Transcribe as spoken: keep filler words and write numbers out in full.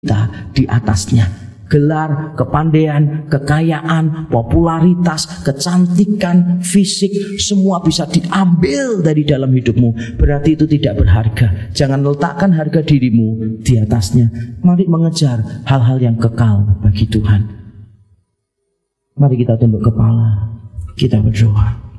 kita di atasnya. Gelar, kepandaian, kekayaan, popularitas, kecantikan, fisik, semua bisa diambil dari dalam hidupmu. Berarti itu tidak berharga. Jangan letakkan harga dirimu di atasnya. Mari mengejar hal-hal yang kekal bagi Tuhan. Mari kita tunduk kepala, kita berdoa.